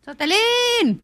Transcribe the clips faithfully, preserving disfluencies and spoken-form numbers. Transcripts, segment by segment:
¡Sotelín!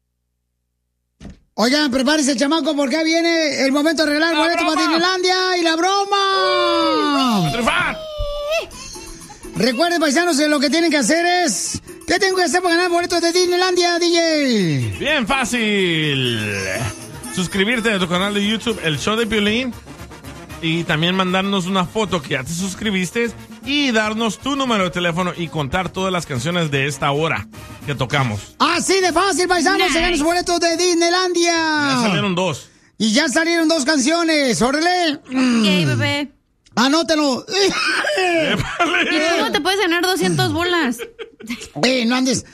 Oigan, prepárese, chamaco, porque viene el momento de arreglar el boleto para Disneylandia y la broma. ¡Triunfar! Recuerden, paisanos, que lo que tienen que hacer es... ¿Qué tengo que hacer para ganar boletos de Disneylandia, D J? Bien fácil. Suscribirte a tu canal de YouTube, El Show de Piolín. Y también mandarnos una foto que ya te suscribiste. Y darnos tu número de teléfono y contar todas las canciones de esta hora que tocamos. Así de fácil, paisanos, nice. Se ganan los boletos de Disneylandia. Ya salieron dos. Y ya salieron dos canciones, órale. ¿Qué, bebé? Anótelo. ¿Y cómo te puedes ganar doscientas bolas? Eh, no andes.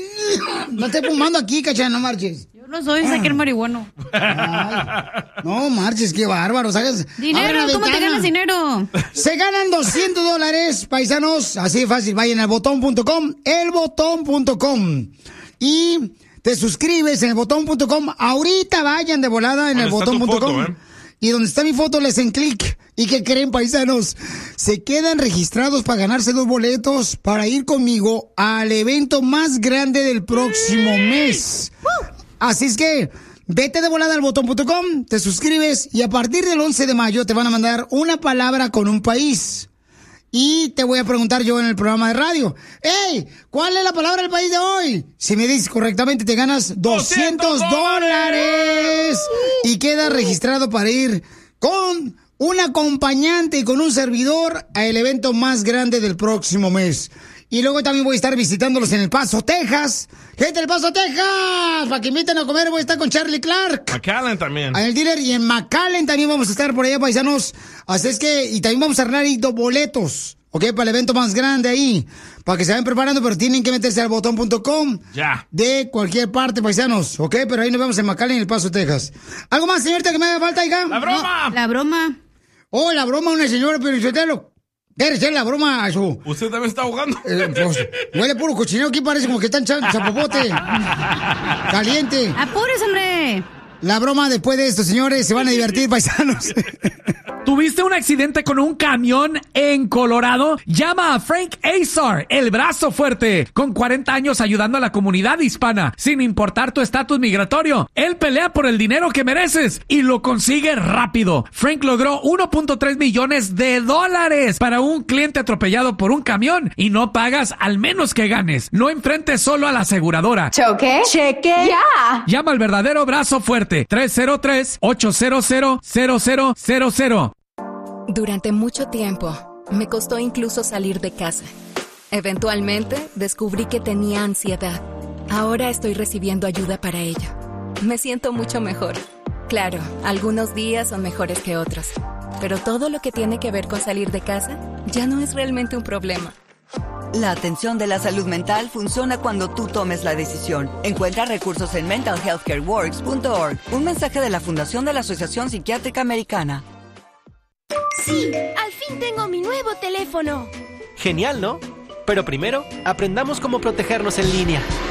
No estés fumando aquí, cacha, no marches. Yo no soy, saqué el marihuano. Ay, no marches, qué bárbaro. ¿Sabes? Dinero, ¿cómo te ganas dinero? Se ganan doscientos dólares, paisanos. Así de fácil, vayan al botón punto com, el botón punto com. Y te suscribes en el botón punto com. Ahorita vayan de volada en el botón punto com. Eh? Y donde está mi foto, les den clic. ¿Y qué creen, paisanos? Se quedan registrados para ganarse dos boletos para ir conmigo al evento más grande del próximo mes. Así es que vete de volada al botón punto com, te suscribes y a partir del once de mayo te van a mandar una palabra con un país. Y te voy a preguntar yo en el programa de radio, ¡Ey! ¿Cuál es la palabra del país de hoy? Si me dices correctamente, te ganas doscientos dólares y quedas registrado para ir con un acompañante y con un servidor al evento más grande del próximo mes. Y luego también voy a estar visitándolos en El Paso, Texas. ¡Gente del Paso, Texas! Para que inviten a comer, voy a estar con Charlie Clark. McAllen también. En el dealer y en McAllen también vamos a estar por allá, paisanos. Así es que, y también vamos a arreglar ahí dos boletos, ¿ok? Para el evento más grande ahí. Para que se vayan preparando, pero tienen que meterse al botón punto com. Ya. De cualquier parte, paisanos, ¿ok? Pero ahí nos vemos en McAllen, en El Paso, Texas. ¿Algo más, señorita, que me haga falta, hija? ¡La broma! No, la broma. Oh, la broma, una señora, pero yo te lo... ¿Quiere ser la broma a su...? ¿Usted también está ahogando? Eh, pues, huele puro cochinero, aquí parece como que está en chapopote. Caliente. ¡Apúrese, hombre! La broma después de esto, señores, se van a divertir, paisanos. ¿Tuviste un accidente con un camión en Colorado? Llama a Frank Azar, el brazo fuerte, con cuarenta años ayudando a la comunidad hispana, sin importar tu estatus migratorio. Él pelea por el dinero que mereces y lo consigue rápido. Frank logró uno punto tres millones de dólares para un cliente atropellado por un camión y no pagas al menos que ganes. No enfrentes solo a la aseguradora. ¿Choque? Cheque. Ya. Llama al verdadero brazo fuerte. tres cero tres, ocho cero cero, cero cero cero cero. Durante mucho tiempo, me costó incluso salir de casa. Eventualmente, descubrí que tenía ansiedad. Ahora estoy recibiendo ayuda para ello. Me siento mucho mejor. Claro, algunos días son mejores que otros. Pero todo lo que tiene que ver con salir de casa ya no es realmente un problema. La atención de la salud mental funciona cuando tú tomes la decisión. Encuentra recursos en mental health care works punto org. Un mensaje de la Fundación de la Asociación Psiquiátrica Americana. Sí, al fin tengo mi nuevo teléfono. Genial, ¿no? Pero primero, aprendamos cómo protegernos en línea.